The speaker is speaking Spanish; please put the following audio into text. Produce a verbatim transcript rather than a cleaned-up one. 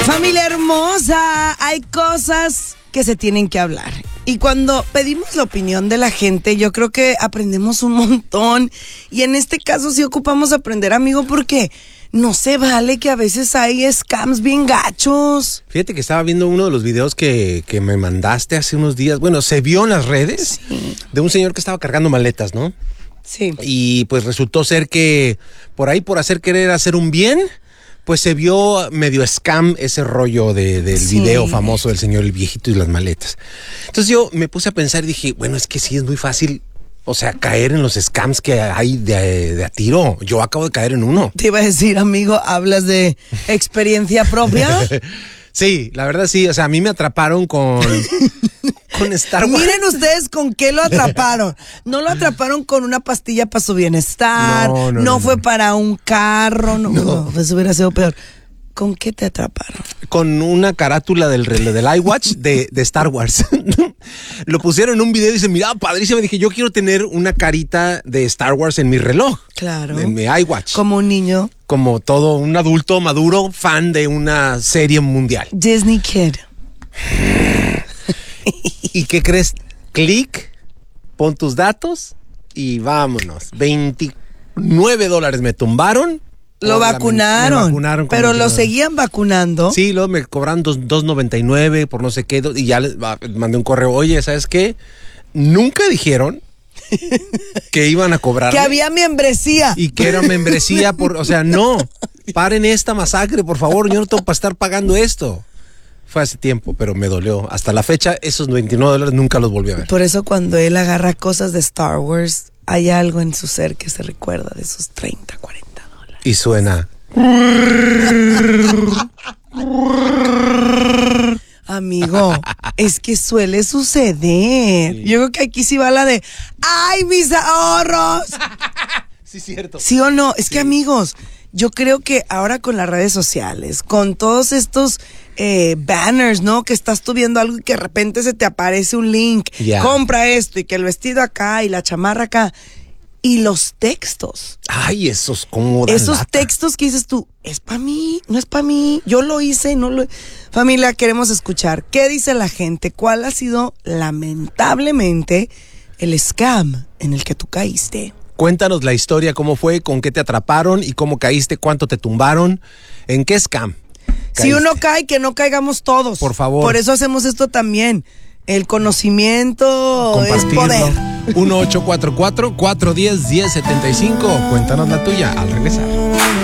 Familia hermosa, hay cosas que se tienen que hablar. Y cuando pedimos la opinión de la gente, yo creo que aprendemos un montón. Y en este caso sí ocupamos aprender, amigo, porque no se vale que a veces hay scams bien gachos. Fíjate que estaba viendo uno de los videos que, que me mandaste hace unos días. Bueno, se vio en las redes Sí. de un señor que estaba cargando maletas, ¿no? Sí. Y pues resultó ser que por ahí, por hacer querer hacer un bien, pues se vio medio scam ese rollo de, del Sí. video famoso del señor el viejito y las maletas. Entonces yo me puse a pensar y dije, bueno, es que sí es muy fácil, o sea, caer en los scams que hay de, de a tiro. Yo acabo de caer en uno. Te iba a decir, amigo, ¿hablas de experiencia propia? Sí, la verdad sí, o sea, a mí me atraparon con, con Star Wars. Miren ustedes con qué lo atraparon. No lo atraparon con una pastilla para su bienestar, No, no, no, no, fue no. para un carro, no, No. no, eso hubiera sido peor. ¿Con qué te atraparon? Con una carátula del reloj del iWatch de, de Star Wars. Lo pusieron en un video y dice, mira, padrísimo. Dije, yo quiero tener una carita de Star Wars en mi reloj. Claro. En mi iWatch. Como un niño. Como todo un adulto maduro, fan de una serie mundial. Disney Kid. ¿Y qué crees? Clic, pon tus datos y vámonos. veintinueve dólares me tumbaron. Lo Hola, vacunaron, me- me vacunaron con pero lo veintinueve. seguían vacunando. Sí, luego me cobran dos noventa y nueve por no sé qué, y ya les va- mandé un correo, oye, ¿sabes qué? Nunca dijeron que iban a cobrar. Que había membresía. Y que era membresía, por, o sea, no, paren esta masacre, por favor, yo no tengo para estar pagando esto. Fue hace tiempo, pero me dolió. Hasta la fecha, esos veintinueve dólares nunca los volví a ver. Por eso cuando él agarra cosas de Star Wars, hay algo en su ser que se recuerda de esos treinta, cuarenta dólares. Y suena. Amigo, es que suele suceder. Sí. Yo creo que aquí sí va la de ¡ay, mis ahorros! Sí, cierto. ¿Sí o no? Es que, amigos, yo creo que ahora con las redes sociales, con todos estos eh, banners, ¿no? Que estás tú viendo algo y que de repente se te aparece un link, Ya. compra esto, y que el vestido acá y la chamarra acá. Y los textos. Ay, esos como dan Esos lata. textos que dices tú, es para mí, no es para mí, yo lo hice, no lo... Familia, queremos escuchar, ¿qué dice la gente? ¿Cuál ha sido, lamentablemente, el scam en el que tú caíste? Cuéntanos la historia, cómo fue, con qué te atraparon y cómo caíste, cuánto te tumbaron, en qué scam Si caíste. uno cae, que no caigamos todos. Por favor. Por eso hacemos esto también. El conocimiento es Compartirlo. poder. uno ocho cuatro cuatro, cuatro uno cero, uno cero siete cinco. Cuéntanos la tuya al regresar.